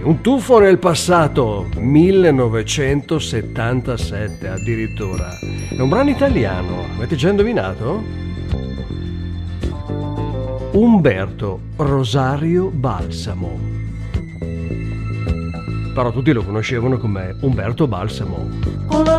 un tuffo nel passato, 1977 addirittura. È un brano italiano, avete già indovinato? Umberto Rosario Balsamo. Però tutti lo conoscevano come Umberto Balsamo.